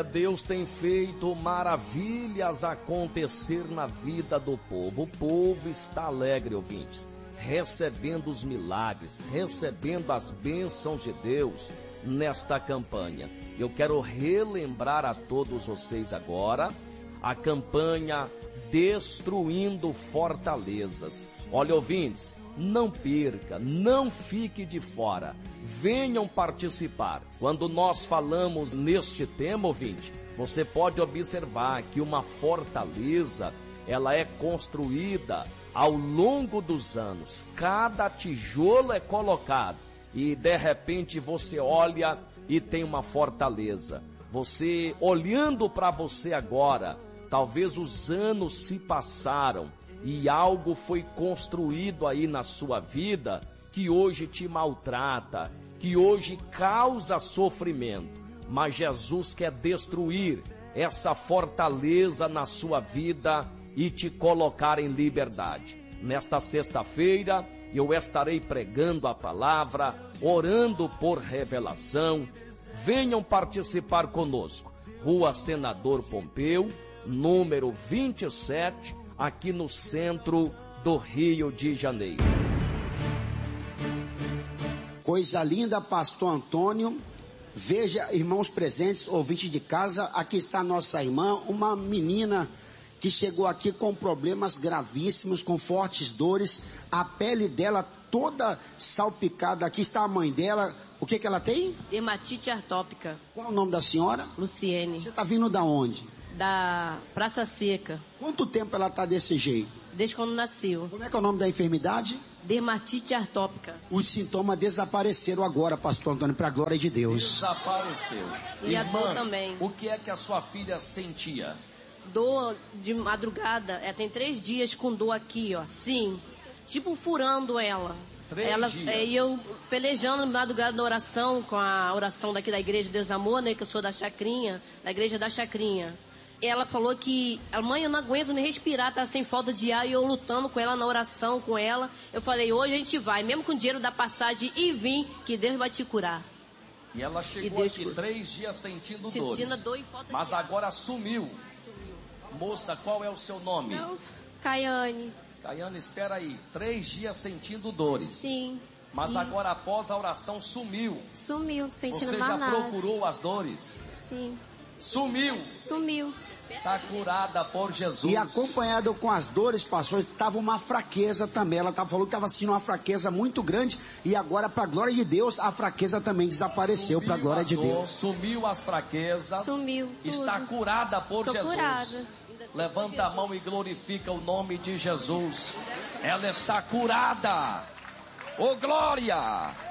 Deus tem feito maravilhas acontecer na vida do povo. O povo está alegre, ouvintes, recebendo os milagres, recebendo as bênçãos de Deus nesta campanha. Eu quero relembrar a todos vocês agora a campanha Destruindo Fortalezas. Olha, ouvintes, não perca, não fique de fora, venham participar. Quando nós falamos neste tema, ouvinte, você pode observar que uma fortaleza, ela é construída ao longo dos anos. Cada tijolo é colocado e de repente você olha e tem uma fortaleza. Você olhando para você agora, talvez os anos se passaram e algo foi construído aí na sua vida que hoje te maltrata, que hoje causa sofrimento. Mas Jesus quer destruir essa fortaleza na sua vida e te colocar em liberdade. Nesta sexta-feira eu estarei pregando a palavra, orando por revelação. Venham participar conosco. Rua Senador Pompeu, número 27, aqui no centro do Rio de Janeiro. Coisa linda, pastor Antônio. Veja, irmãos presentes, ouvintes de casa, aqui está nossa irmã, uma menina que chegou aqui com problemas gravíssimos, com fortes dores, a pele dela toda salpicada. Aqui está a mãe dela. O que ela tem? Dermatite atópica. Qual é o nome da senhora? Luciene. Você está vindo da onde? Da Praça Seca. Quanto tempo ela está desse jeito? Desde quando nasceu. Como é que é o nome da enfermidade? Dermatite atópica. Os sintomas desapareceram agora, pastor Antônio, para a glória de Deus. Desapareceu. E a dor também. O que é que a sua filha sentia? Dor de madrugada. Ela tem 3 dias com dor aqui, ó. Sim. Tipo furando ela. 3 dias. E eu pelejando na madrugada na oração, com a oração daqui da Igreja de Deus Amor, né? Que eu sou da Chacrinha, da Igreja da Chacrinha. Ela falou que, mãe, eu não aguento nem respirar, tá sem falta de ar, e eu lutando com ela na oração, com ela. Eu falei, hoje a gente vai, mesmo com o dinheiro da passagem e vim, que Deus vai te curar. E ela chegou aqui 3 dias sentindo dores. Dor e falta mas de ar. agora sumiu. Moça, qual é o seu nome? Não, Caiane. Caiane, espera aí. 3 dias sentindo dores. Sim. Mas agora após a oração sumiu. Sumiu, não sentindo Você mais já nada. procurou as dores? Sim. Sumiu. Sumiu. Está curada por Jesus. E acompanhado com as dores, pastor, estava uma fraqueza também. Ela falou que estava sentindo uma fraqueza muito grande. E agora, para a glória de Deus, a fraqueza também desapareceu, para a glória de Deus. Sumiu as fraquezas. Sumiu tudo. Está curada por Tô Jesus. curada. Levanta a mão e glorifica o nome de Jesus. Ela está curada. Ô glória!